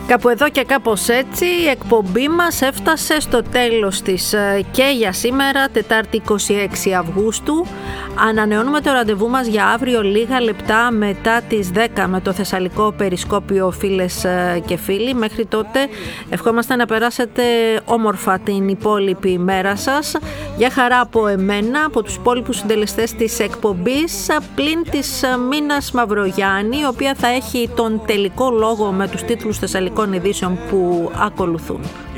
Κάπου εδώ και κάπως έτσι η εκπομπή μας έφτασε στο τέλος της και για σήμερα, Τετάρτη 26 Αυγούστου. Ανανεώνουμε το ραντεβού μας για αύριο λίγα λεπτά μετά τις 10 με το Θεσσαλικό Περισκόπιο, φίλες και φίλοι. Μέχρι τότε ευχόμαστε να περάσετε όμορφα την υπόλοιπη μέρα σας. Για χαρά από εμένα, από τους υπόλοιπους συντελεστές της εκπομπής, πλην της Μίνας Μαυρογιάννη, η οποία θα έχει τον τελικό λόγο με τους τίτλους Θεσσαλικών ειδήσεων που ακολουθούν.